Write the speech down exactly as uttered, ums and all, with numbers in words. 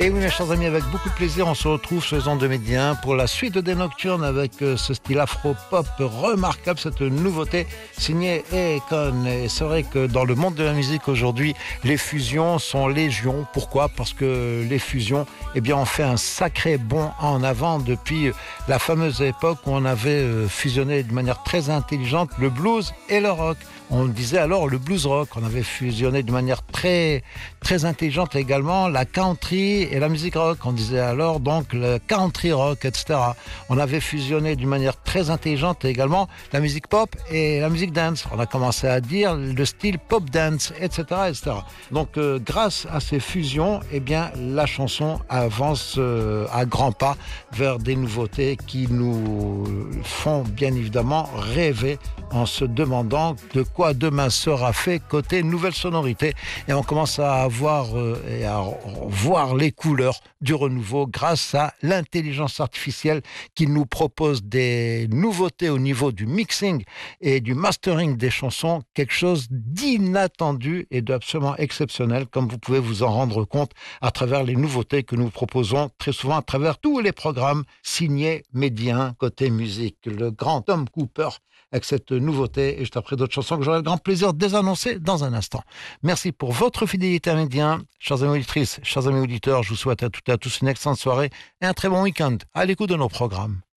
Et oui, mes chers amis, avec beaucoup de plaisir, on se retrouve sur les ondes de Média pour la suite des Nocturnes avec ce style afro-pop remarquable, cette nouveauté signée Akon. Et c'est vrai que dans le monde de la musique aujourd'hui, les fusions sont légion. Pourquoi ? Parce que les fusions, eh bien, ont fait un sacré bond en avant depuis la fameuse époque où on avait fusionné de manière très intelligente le blues et le rock. On disait alors le blues rock. On avait fusionné de manière très, très intelligente également la country et la musique rock. On disait alors donc le country rock, et cetera. On avait fusionné d'une manière très intelligente également la musique pop et la musique dance. On a commencé à dire le style pop dance, et cetera, et cetera. Donc euh, grâce à ces fusions, eh bien la chanson avance euh, à grands pas vers des nouveautés qui nous font bien évidemment rêver en se demandant de quoi demain sera fait côté nouvelle sonorité. Et on commence à avoir euh, et à voir les couleurs du renouveau grâce à l'intelligence artificielle qui nous propose des nouveautés au niveau du mixing et du mastering des chansons, quelque chose d'inattendu et d'absolument exceptionnel, comme vous pouvez vous en rendre compte à travers les nouveautés que nous proposons très souvent à travers tous les programmes signés Média côté musique. Le grand Tom Cooper avec cette nouveauté et juste après d'autres chansons que j'aurai le grand plaisir de désannoncer dans un instant. Merci pour votre fidélité à Média. Chers amis auditrices, chers amis auditeurs, je vous souhaite à toutes et à tous une excellente soirée et un très bon week-end à l'écoute de nos programmes.